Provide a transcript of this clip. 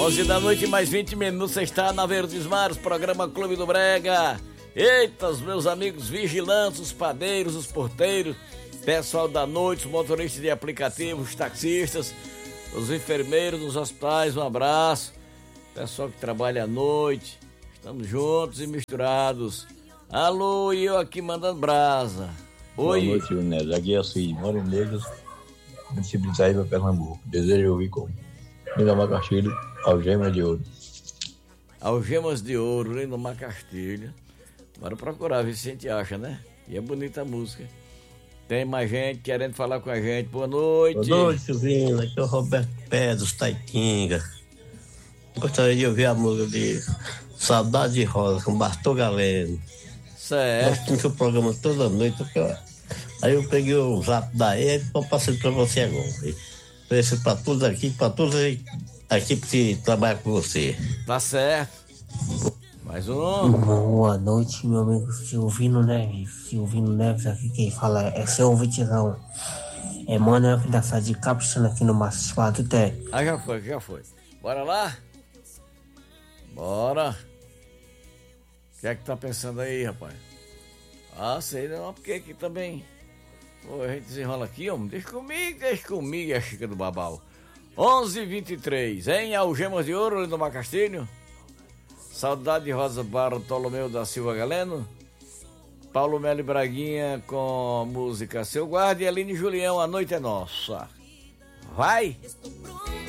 11 da noite, mais 20 minutos, você está na Verdes Mares, programa Clube do Brega. Eita, os meus amigos vigilantes, os padeiros, os porteiros, pessoal da noite, os motoristas de aplicativos, os taxistas, os enfermeiros dos hospitais, um abraço. Pessoal que trabalha à noite, estamos juntos e misturados. Alô, e eu aqui mandando brasa. Oi. Boa noite, Neto. Aqui é o Cid, moro em Negros, município de Itaíba, Pernambuco. Desejo ouvir com Lindomar Castilho, Algemas de Ouro. Algemas de Ouro, Lindomar Castilho. Bora procurar, ver se a gente acha, né? E é bonita a música. Tem mais gente querendo falar com a gente. Boa noite. Boa noite, Silvino. Aqui é o Roberto Pé dos Taitinga. Gostaria de ouvir a música de Saudade de Rosa, com Bartô Galeno. Certo. Gosto do seu programa toda noite. Aí eu peguei o zap da ele e passei para você agora. Esse para todos aqui, para todos a equipe que trabalha com você. Tá certo. Mais um. Boa noite, meu amigo Silvino Neves. Silvino Neves, aqui quem fala é seu ouvintzão. É Manuel da cidade de Capuchana aqui no Maçado Té. Ah, já foi. Bora lá? Bora. O que é que tá pensando aí, rapaz? Ah, sei não, porque aqui também... Pô, a gente desenrola aqui, homem. Deixa comigo, a Chica do Babau. 11h23, em Algemas de Ouro, Lindomar Castilho. Saudade de Rosa Bartolomeu da Silva Galeno. Paulo Melo e Braguinha com a música Seu Guarda e Aline Julião, A Noite é Nossa. Vai!